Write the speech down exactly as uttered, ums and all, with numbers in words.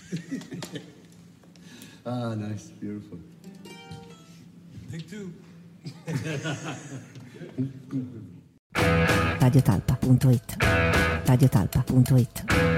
Ah, nice, beautiful. Take two. radiotalpa punto it radiotalpa punto it